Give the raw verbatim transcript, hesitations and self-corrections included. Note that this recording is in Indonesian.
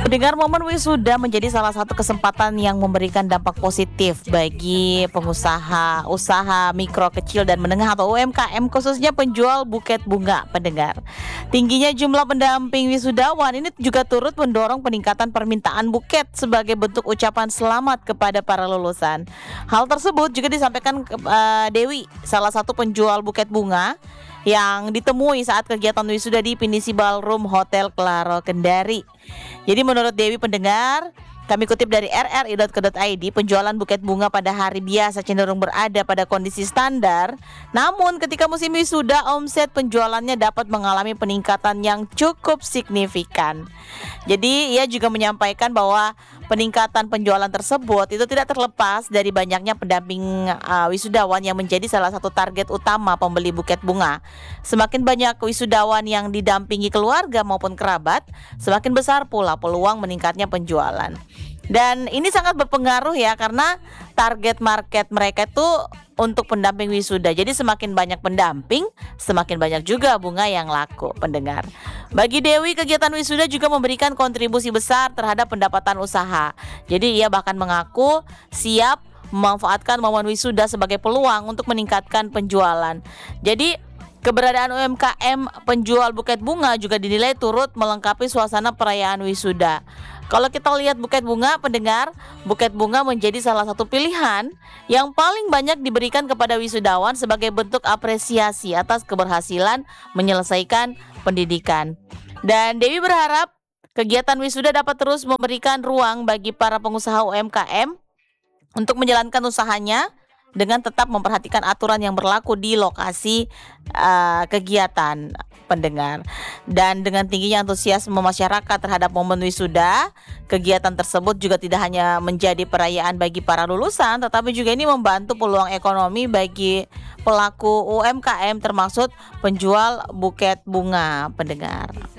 Pendengar, momen wisuda menjadi salah satu kesempatan yang memberikan dampak positif bagi pengusaha, usaha mikro, kecil, dan menengah atau U M K M, khususnya penjual buket bunga. Pendengar, tingginya jumlah pendamping wisudawan ini juga turut mendorong peningkatan permintaan buket sebagai bentuk ucapan selamat kepada para lulusan. Hal tersebut juga disampaikan ke uh, Dewi, salah satu penjual buket bunga yang ditemui saat kegiatan wisuda di Pinisi Ballroom Hotel Claro Kendari. Jadi menurut Dewi, pendengar, kami kutip dari r r i dot co dot i d, penjualan buket bunga pada hari biasa cenderung berada pada kondisi standar. Namun ketika musim wisuda, omset penjualannya dapat mengalami peningkatan yang cukup signifikan. Jadi ia juga menyampaikan bahwa peningkatan penjualan tersebut itu tidak terlepas dari banyaknya pendamping uh, wisudawan yang menjadi salah satu target utama pembeli buket bunga. Semakin banyak wisudawan yang didampingi keluarga maupun kerabat, semakin besar pula peluang meningkatnya penjualan. Dan ini sangat berpengaruh ya, karena target market mereka itu untuk pendamping wisuda. Jadi semakin banyak pendamping, semakin banyak juga bunga yang laku, pendengar. Bagi Dewi, kegiatan wisuda juga memberikan kontribusi besar terhadap pendapatan usaha. Jadi ia bahkan mengaku siap memanfaatkan momen wisuda sebagai peluang untuk meningkatkan penjualan. Jadi keberadaan U M K M penjual buket bunga juga dinilai turut melengkapi suasana perayaan wisuda. Kalau kita lihat buket bunga, pendengar, buket bunga menjadi salah satu pilihan yang paling banyak diberikan kepada wisudawan sebagai bentuk apresiasi atas keberhasilan menyelesaikan pendidikan. Dan Dewi berharap kegiatan wisuda dapat terus memberikan ruang bagi para pengusaha U M K M untuk menjalankan usahanya dengan tetap memperhatikan aturan yang berlaku di lokasi uh, kegiatan, pendengar. Dan dengan tingginya antusiasme masyarakat terhadap momen wisuda, kegiatan tersebut juga tidak hanya menjadi perayaan bagi para lulusan, tetapi juga ini membantu peluang ekonomi bagi pelaku U M K M termasuk penjual buket bunga, pendengar.